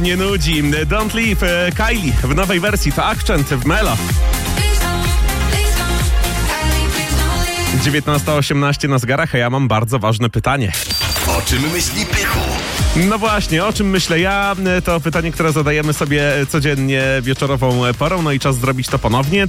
Nie nudzi. Don't Leave, Kylie w nowej wersji, to Akcent w Melo. 19:18 na zegarach, a ja mam bardzo ważne pytanie. O czym myśli Pychu? No właśnie, o czym myślę ja? To pytanie, które zadajemy sobie codziennie wieczorową porą, no i czas zrobić to ponownie.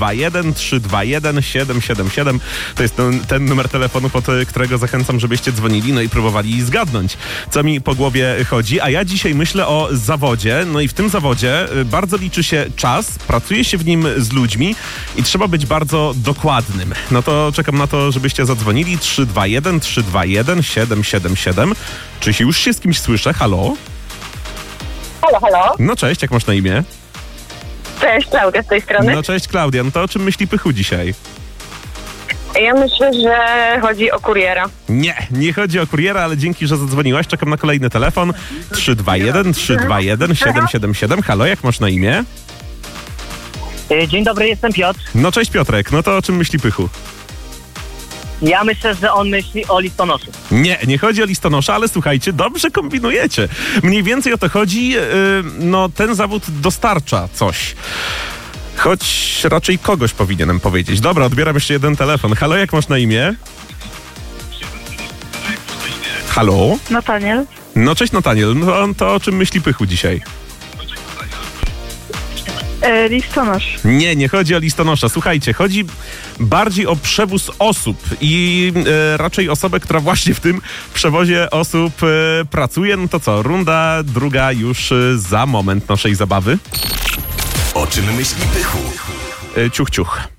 321-321-777 to jest ten numer telefonu, pod którego zachęcam, żebyście dzwonili, no i próbowali zgadnąć, co mi po głowie chodzi. A ja dzisiaj myślę o zawodzie, no i w tym zawodzie bardzo liczy się czas, pracuje się w nim z ludźmi i trzeba być bardzo dokładnym. No to czekam na to, żebyście zadzwonili. 321-321-777. Czy się już się z kimś słyszę? Halo? Halo, halo. No cześć, jak masz na imię? Cześć, Klaudia z tej strony. No cześć Klaudia, no to o czym myśli Pychu dzisiaj? Ja myślę, że chodzi o kuriera. Nie chodzi o kuriera, ale dzięki, że zadzwoniłaś. Czekam na kolejny telefon. 321-321-777. Halo, jak masz na imię? Dzień dobry, jestem Piotr. No cześć Piotrek, no to o czym myśli Pychu? Ja myślę, że on myśli o listonoszu. Nie chodzi o listonosza, ale słuchajcie, dobrze kombinujecie. Mniej więcej o to chodzi, no ten zawód dostarcza coś. Choć raczej kogoś powinienem powiedzieć. Dobra, odbieram jeszcze jeden telefon. Halo, jak masz na imię? Halo? Nataniel. No cześć Nataniel, no to o czym myśli Pychu dzisiaj? Listonosz. Nie chodzi o listonosza. Słuchajcie, chodzi bardziej o przewóz osób i raczej osobę, która właśnie w tym przewozie osób pracuje. No to co, runda druga już za moment naszej zabawy. O czym myśli Pychu? Ciuch.